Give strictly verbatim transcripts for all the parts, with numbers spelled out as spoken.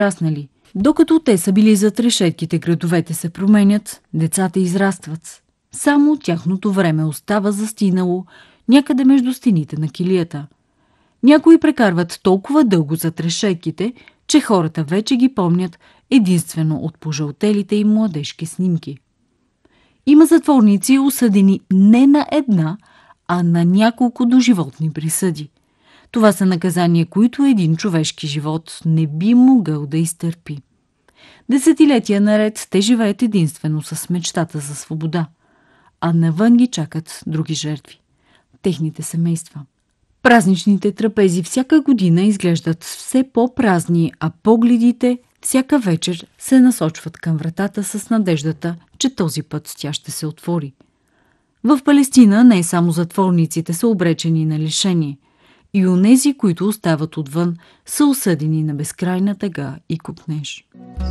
раснали. Докато те са били зад решетките, градовете се променят, децата израстват. Само тяхното време остава застинало някъде между стените на килията. Някои прекарват толкова дълго зад решетките, че хората вече ги помнят единствено от пожълтелите им младежки снимки. Има затворници, осъдени не на една, а на няколко доживотни присъди. Това са наказания, които един човешки живот не би могъл да изтърпи. Десетилетия наред те живеят единствено с мечтата за свобода, а навън ги чакат други жертви – техните семейства. Празничните трапези всяка година изглеждат все по-празни, а погледите всяка вечер се насочват към вратата с надеждата, че този път тя ще се отвори. В Палестина не само затворниците са обречени на лишение, и онези, които остават отвън, са осъдени на безкрайна тъга и копнеж.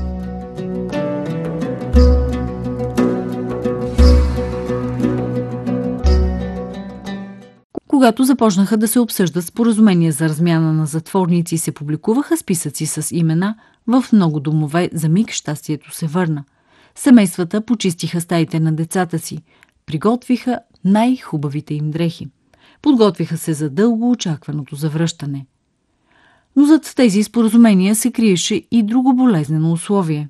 Когато започнаха да се обсъждат споразумения за размяна на затворници и се публикуваха списъци с имена, в много домове за миг щастието се върна. Семействата почистиха стаите на децата си, приготвиха най-хубавите им дрехи. Подготвиха се за дълго очакваното завръщане. Но зад тези споразумения се криеше и друго болезнено условие.